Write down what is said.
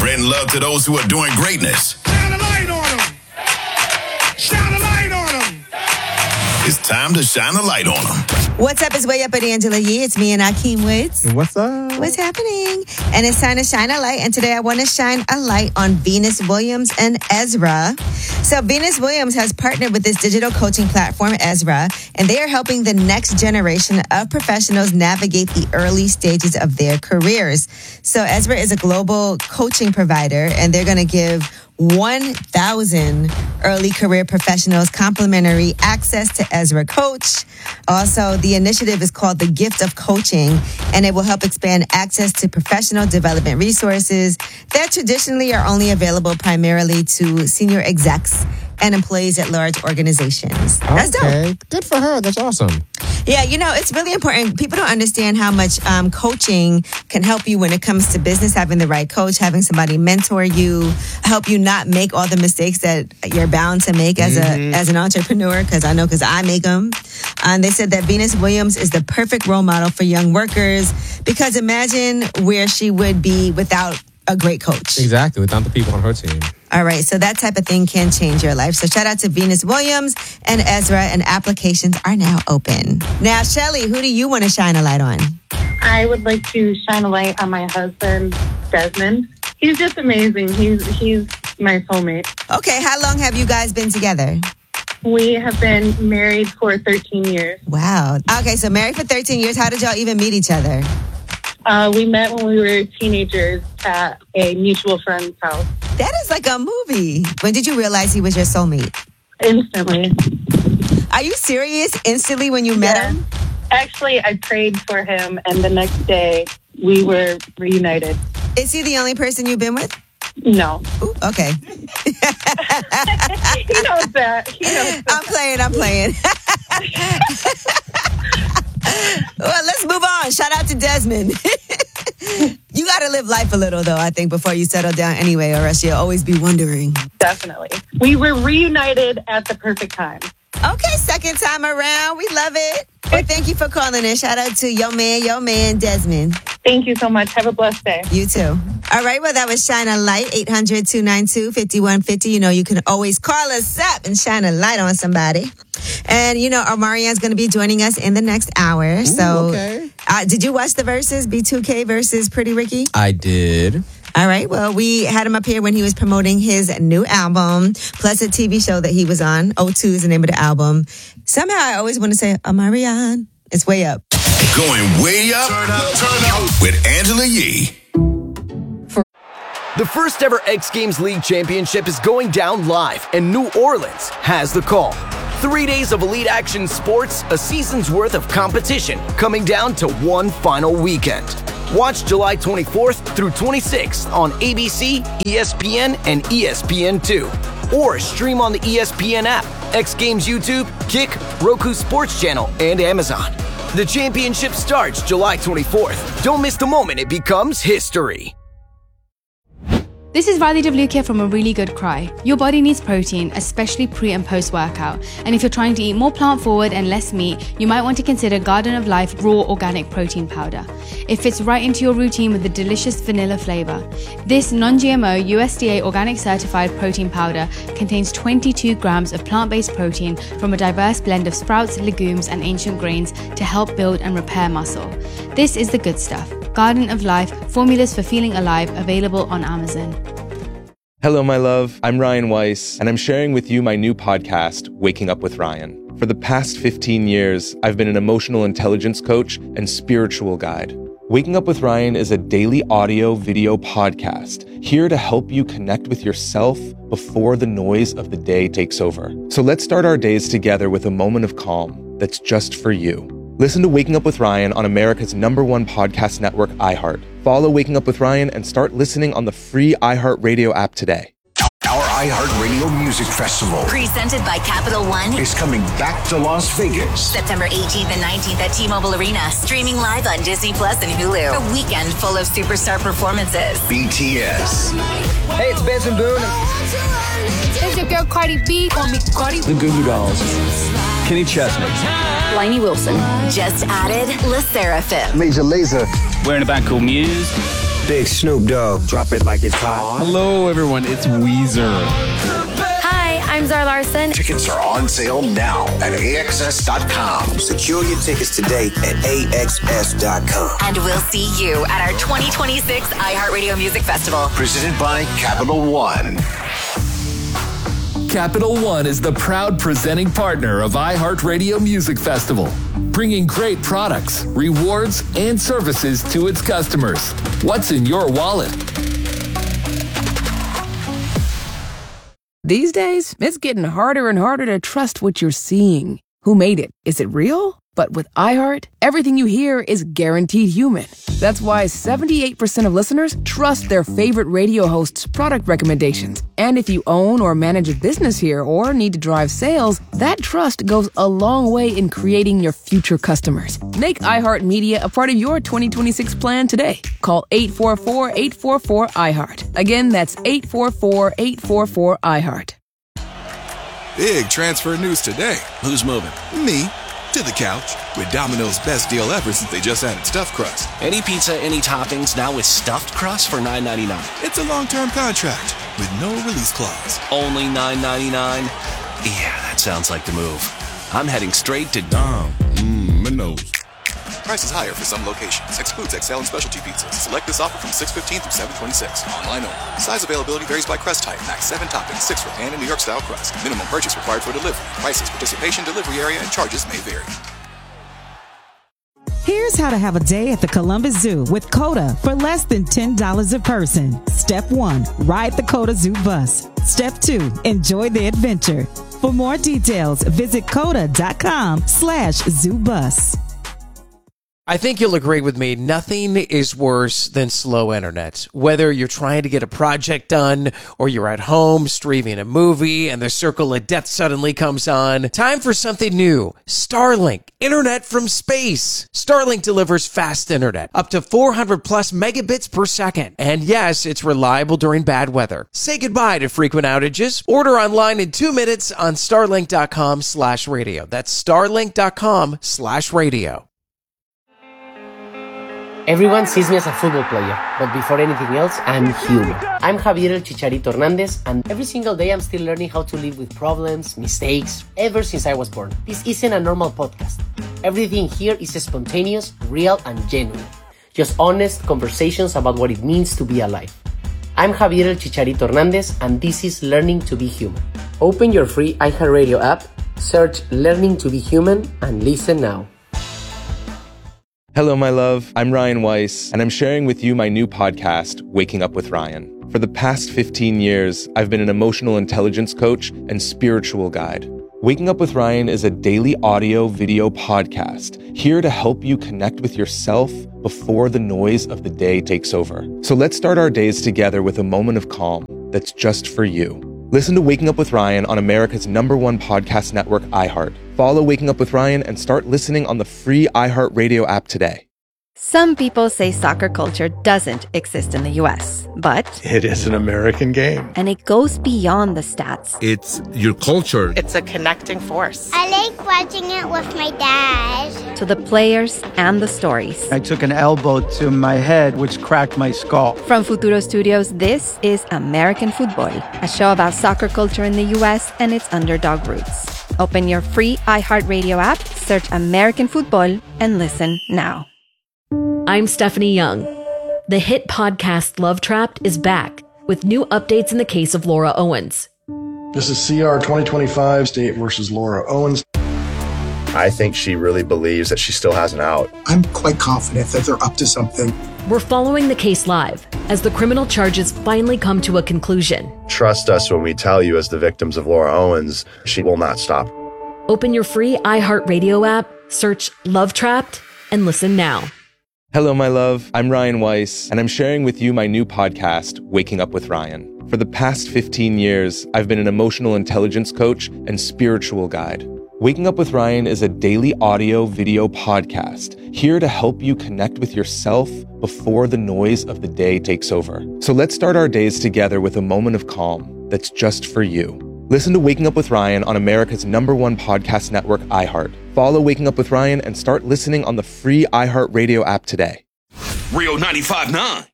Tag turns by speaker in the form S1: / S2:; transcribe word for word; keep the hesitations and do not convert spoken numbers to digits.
S1: Spreading love to those who are doing greatness.
S2: Shine a light on them. Shine a light on them.
S1: It's time to shine a light on them.
S3: What's up? It's Way Up with Angela Yee. It's me and Akeem Woods.
S4: What's up?
S3: What's happening? And it's time to shine a light. And today I want to shine a light on Venus Williams and Ezra. So Venus Williams has partnered with this digital coaching platform, Ezra, and they are helping the next generation of professionals navigate the early stages of their careers. So Ezra is a global coaching provider, and they're going to give one thousand early career professionals complimentary access to Ezra Coach. Also, the initiative is called The Gift of Coaching, and it will help expand access to professional development resources that traditionally are only available primarily to senior execs and employees at large organizations. That's
S4: okay.
S3: dope.
S4: Good for her. That's awesome.
S3: Yeah, you know, it's really important. People don't understand how much um, coaching can help you when it comes to business, having the right coach, having somebody mentor you, help you not make all the mistakes that you're bound to make as
S4: Mm-hmm.
S3: a as an entrepreneur, because I know because I make them. And they said that Venus Williams is the perfect role model for young workers, because imagine where she would be without a great coach.
S4: Exactly, without the people on her team.
S3: All right, so that type of thing can change your life. So shout out to Venus Williams and Ezra, and applications are now open. Now, Shelly, who do you want to shine a light on?
S5: I would like to shine a light on my husband, Desmond. He's just amazing. He's he's my soulmate.
S3: Okay, how long have you guys been together?
S5: We have been married for thirteen years.
S3: Wow. Okay, so married for thirteen years. How did y'all even meet each other?
S5: Uh, we met when we were teenagers at a mutual friend's house.
S3: That is like a movie. When did you realize he was your soulmate?
S5: Instantly.
S3: Are you serious? Instantly when you met
S5: Yeah.
S3: him?
S5: Actually, I prayed for him, and the next day we were reunited.
S3: Is he the only person you've been with?
S5: No.
S3: Ooh, okay.
S5: He knows that. He knows that.
S3: I'm playing, I'm playing. Well, let's move on. Shout out to Desmond. You got to live life a little, though, I think, before you settle down anyway, or else you'll always be wondering.
S5: Definitely. We were reunited at the perfect time.
S3: Okay, second time around. We love it. Well, thank you for calling in. Shout out to your man, your man, Desmond.
S5: Thank you so much. Have a blessed day.
S3: You too. All right, well, that was Shine a Light, eight hundred, two nine two, five one five zero. You know, you can always call us up and shine a light on somebody. And, you know, Omarion's going to be joining us in the next hour.
S4: Ooh,
S3: so,
S4: okay.
S3: uh, did you watch the verses, B two K versus Pretty Ricky?
S4: I did.
S3: All right, well, we had him up here when he was promoting his new album, plus a T V show that he was on. O two is the name of the album. Somehow I always want to say, Omarion. It's Way Up.
S1: Going way up, turn up, turn up with Angela Yee.
S6: The first ever X Games League Championship is going down live, and New Orleans has the call. Three days of elite action sports, a season's worth of competition, coming down to one final weekend. Watch July twenty-fourth through twenty-sixth on A B C, E S P N, and E S P N two. Or stream on the E S P N app, X Games YouTube, Kick, Roku Sports Channel, and Amazon. The championship starts July twenty-fourth. Don't miss the moment it becomes history.
S7: This is Riley Devlukia from A Really Good Cry. Your body needs protein, especially pre and post workout. And if you're trying to eat more plant forward and less meat, you might want to consider Garden of Life Raw Organic Protein Powder. It fits right into your routine with a delicious vanilla flavor. This non-G M O U S D A organic certified protein powder contains twenty-two grams of plant-based protein from a diverse blend of sprouts, legumes, and ancient grains to help build and repair muscle. This is the good stuff. Garden of Life, formulas for feeling alive, available on Amazon.
S8: Hello, my love. I'm Ryan Weiss, and I'm sharing with you my new podcast, Waking Up with Ryan. For the past fifteen years, I've been an emotional intelligence coach and spiritual guide. Waking Up with Ryan is a daily audio video podcast here to help you connect with yourself before the noise of the day takes over. So let's start our days together with a moment of calm that's just for you. Listen to Waking Up with Ryan on America's number one podcast network, iHeart. Follow Waking Up with Ryan and start listening on the free iHeartRadio app today.
S9: Our iHeartRadio Music Festival,
S10: presented by Capital One,
S9: is coming back to Las Vegas.
S10: September eighteenth and nineteenth at T-Mobile Arena. Streaming live on Disney Plus and Hulu. A weekend full of superstar performances.
S9: B T S.
S11: Hey, it's Benson Boone.
S12: It's your girl Cardi B. Call me Cardi.
S11: The Goo Goo Dolls. Kenny Chesney.
S10: Lainey Wilson. Just added, LE SSERAFIM.
S13: Major Lazer.
S14: We're in a band called Muse.
S13: Big Snoop Dogg, drop it like it's hot.
S14: Hello, everyone. It's Weezer.
S15: Hi, I'm Zara Larson.
S9: Tickets are on sale now at A X S dot com.
S13: Secure your tickets today at A X S dot com.
S10: And we'll see you at our twenty twenty-six iHeartRadio Music Festival.
S9: Presented by Capital One.
S16: Capital One is the proud presenting partner of iHeartRadio Music Festival, bringing great products, rewards, and services to its customers. What's in your wallet?
S17: These days, it's getting harder and harder to trust what you're seeing. Who made it? Is it real? But with iHeart, everything you hear is guaranteed human. That's why seventy-eight percent of listeners trust their favorite radio host's product recommendations. And if you own or manage a business here or need to drive sales, that trust goes a long way in creating your future customers. Make iHeart Media a part of your twenty twenty-six plan today. Call eight four four, eight four four, iHeart. Again, that's eight four four, eight four four, iHeart.
S18: Big transfer news today. Who's moving? Me. To the couch with Domino's best deal ever since they just added stuffed crust.
S19: Any pizza, any toppings, now with stuffed crust for nine ninety-nine.
S18: It's a long-term contract with no release clause.
S19: Only nine ninety-nine? Yeah, that sounds like the move. I'm heading straight to Dom.
S18: Mmm, Minos.
S20: Prices higher for some locations. Excludes X L and specialty pizzas. Select this offer from six fifteen through seven twenty-six. Online only. Size availability varies by crust type. Max seven toppings, six for pan and New York style crust. Minimum purchase required for delivery. Prices, participation, delivery area, and charges may vary.
S21: Here's how to have a day at the Columbus Zoo with COTA for less than ten dollars a person. Step one, ride the COTA Zoo bus. Step two, enjoy the adventure. For more details, visit COTA.com slash zoo bus.
S22: I think you'll agree with me, nothing is worse than slow internet. Whether you're trying to get a project done or you're at home streaming a movie and the circle of death suddenly comes on, time for something new. Starlink, internet from space. Starlink delivers fast internet, up to four hundred plus megabits per second. And yes, it's reliable during bad weather. Say goodbye to frequent outages. Order online in two minutes on starlink.com slash radio. That's starlink.com slash radio.
S23: Everyone sees me as a football player, but before anything else, I'm human. I'm Javier El Chicharito Hernandez, and every single day I'm still learning how to live with problems, mistakes, ever since I was born. This isn't a normal podcast. Everything here is spontaneous, real, and genuine. Just honest conversations about what it means to be alive. I'm Javier El Chicharito Hernandez, and this is Learning to be Human. Open your free iHeartRadio app, search Learning to be Human, and listen now.
S8: Hello, my love. I'm Ryan Weiss, and I'm sharing with you my new podcast, Waking Up with Ryan. For the past fifteen years, I've been an emotional intelligence coach and spiritual guide. Waking Up with Ryan is a daily audio video podcast here to help you connect with yourself before the noise of the day takes over. So let's start our days together with a moment of calm that's just for you. Listen to Waking Up with Ryan on America's number one podcast network, iHeart. Follow Waking Up with Ryan and start listening on the free iHeartRadio app today.
S24: Some people say soccer culture doesn't exist in the U S, but
S25: it is an American game.
S24: And it goes beyond the stats.
S25: It's your culture.
S26: It's a connecting force.
S27: I like watching it with my dad.
S24: To the players and the stories.
S28: I took an elbow to my head, which cracked my skull.
S24: From Futuro Studios, this is American Football, a show about soccer culture in the U S and its underdog roots. Open your free iHeartRadio app, search American Football, and listen now.
S29: I'm Stephanie Young. The hit podcast Love Trapped is back with new updates in the case of Laura Owens.
S30: This is C R twenty twenty-five, State versus Laura Owens.
S31: I think she really believes that she still has an out.
S32: I'm quite confident that they're up to something.
S29: We're following the case live as the criminal charges finally come to a conclusion.
S31: Trust us when we tell you, as the victims of Laura Owens, she will not stop.
S29: Open your free iHeartRadio app, search Love Trapped, and listen now.
S8: Hello, my love. I'm Ryan Weiss, and I'm sharing with you my new podcast, Waking Up with Ryan. For the past fifteen years, I've been an emotional intelligence coach and spiritual guide. Waking Up with Ryan is a daily audio video podcast here to help you connect with yourself before the noise of the day takes over. So let's start our days together with a moment of calm that's just for you. Listen to Waking Up with Ryan on America's number one podcast network, iHeart. Follow Waking Up with Ryan and start listening on the free iHeartRadio app today.
S9: Real ninety-five point nine.